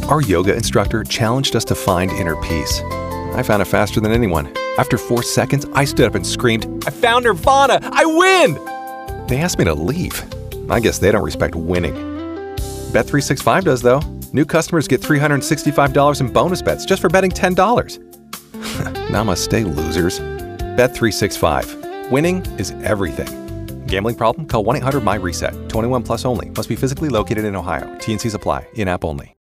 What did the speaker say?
Our yoga instructor challenged us to find inner peace. I found it faster than anyone. After 4 seconds, I stood up and screamed, "I found Nirvana! I win!" They asked me to leave. I guess they don't respect winning. Bet365 does, though. New customers get $365 in bonus bets just for betting $10. Namaste, losers. Bet365. Winning is everything. Gambling problem? Call 1-800-MY-RESET. 21 plus only. Must be physically located in Ohio. T&Cs apply. In-app only.